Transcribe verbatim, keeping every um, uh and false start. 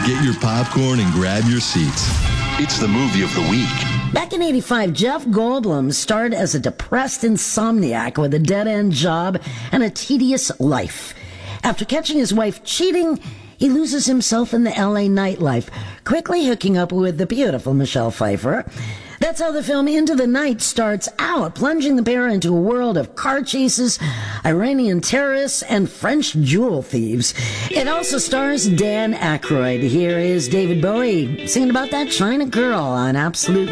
Get your popcorn and grab your seats. It's the movie of the week. Back in eighty-five, Jeff Goldblum starred as a depressed insomniac with a dead-end job and a tedious life. After catching his wife cheating, he loses himself in the L A nightlife, quickly hooking up with the beautiful Michelle Pfeiffer. That's how the film Into the Night starts out, plunging the pair into a world of car chases, Iranian terrorists, and French jewel thieves. It also stars Dan Aykroyd. Here is David Bowie singing about that China girl on Absolute